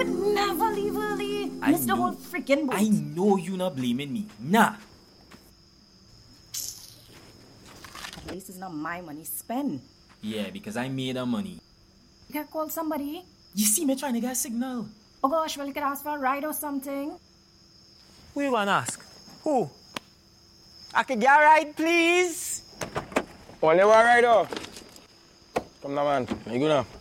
never leave early. Miss the whole freaking boat. I know you not blaming me. Nah. At least it's not my money spent. Yeah, because I made the money. You can call somebody. You see me trying to get a signal. Oh gosh, well, you could ask for a ride or something. Who you gonna ask? Who? I can get a ride, please? Only one ride, oh. Come now, man. You go now.